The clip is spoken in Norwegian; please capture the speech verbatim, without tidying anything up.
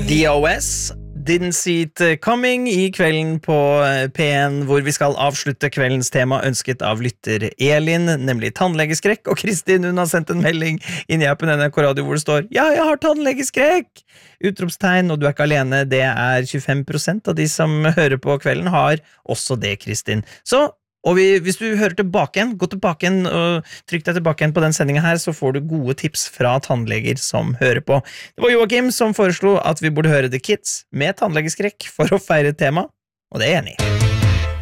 D O S, Didn't See It Coming I kvelden på P en, hvor vi skal avslutte kveldens tema ønsket av lytter Elin, nemlig tannlegeskrekk, og Kristin, hun har sendt en melding inn I appen N R K Radio hvor det står «Ja, jeg har tannlegeskrekk!» Utropstegn, og du er ikke alene, det er tjuefem prosent av de som hører på kvelden har også det, Kristin. Så Og vi, hvis du hører tilbake igjen, gå tilbake igjen og trykk deg tilbake igjen på den sendingen her, så får du gode tips fra tannleger som hører på. Det var Joakim som foreslo at vi burde høre The Kids med tannlegeskrekk for å feire tema, og det er jeg enig I.